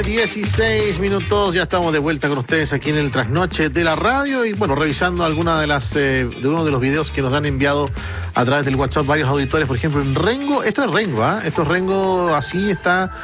16 minutos, ya estamos de vuelta con ustedes aquí en el Trasnoche de la Radio y bueno, revisando alguna de uno de los videos que nos han enviado a través del WhatsApp varios auditores, por ejemplo en Rengo, esto es Rengo, esto es Rengo, así está